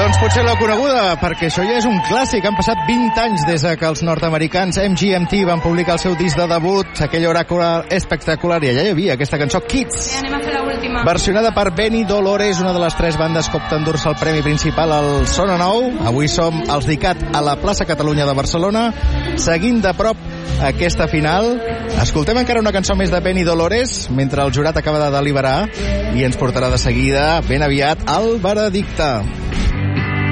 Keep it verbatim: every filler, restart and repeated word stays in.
Doncs potser l'ha coneguda, perquè això ja és un clàssic. Han passat vint anys des que els nord-americans M G M T van publicar el seu disc de debut, aquell oracle espectacular, i allà hi havia aquesta cançó Kids, Sí, anem a fer l'última. versionada per Benny Dolores, una de les tres bandes que opten dur-se el premi principal al Sona Nou. Avui som els Dicat a la plaça Catalunya de Barcelona, seguint de prop aquesta final. Escoltem encara una cançó més de Benny Dolores mentre el jurat acaba de deliberar i ens portarà de seguida ben aviat al veredicte.